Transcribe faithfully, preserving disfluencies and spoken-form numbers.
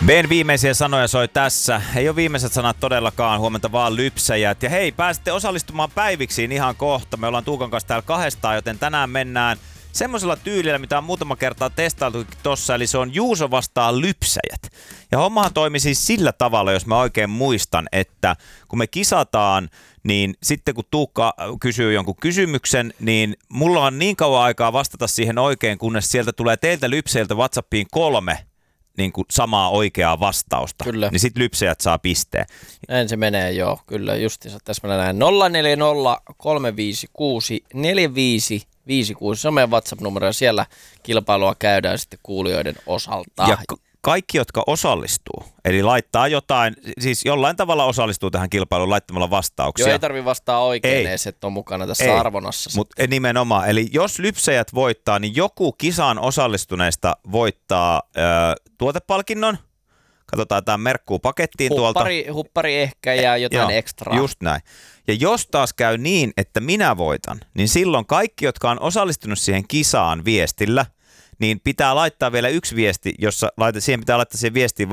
Ben viimeisiä sanoja soi tässä. Ei ole viimeiset sanat todellakaan, huomenta vaan lypsäjät. Ja hei, pääsitte osallistumaan päiviksiin ihan kohta. Me ollaan Tuukan kanssa täällä kahdestaan, joten tänään mennään semmoisella tyylillä, mitä on muutama kertaa testailtukin tossa, eli se on Juuso vastaan lypsäjät. Ja hommahan toimii siis sillä tavalla, jos mä oikein muistan, että kun me kisataan, niin sitten kun Tuukka kysyy jonkun kysymyksen, niin mulla on niin kauan aikaa vastata siihen oikein, kunnes sieltä tulee teiltä lypsäjiltä WhatsAppiin kolme niin kuin samaa oikeaa vastausta. Kyllä. Niin sit lypsäjät saa pisteen. Näin se menee, joo. Kyllä, justiinsa. Tässä mä näen nolla neljä nolla kolme viisi kuusi neljä viisi viisi kuusi. Se on meidän WhatsApp-numero ja siellä kilpailua käydään sitten kuulijoiden osalta. Ja k- kaikki, jotka osallistuu, eli laittaa jotain, siis jollain tavalla osallistuu tähän kilpailuun laittamalla vastauksia. Joo, ei tarvitse vastaa oikein edes, että on mukana tässä ei. arvonnassa. Mutta nimenomaan, eli jos lypsäjät voittaa, niin joku kisaan osallistuneista voittaa ö, tuotepalkinnon. Katsotaan, tämä merkkuu pakettiin huppari, tuolta. Huppari ehkä ja jotain Joo, ekstraa. Just näin. Ja jos taas käy niin, että minä voitan, niin silloin kaikki, jotka on osallistunut siihen kisaan viestillä, niin pitää laittaa vielä yksi viesti, jossa laita, siihen pitää laittaa siihen viestiin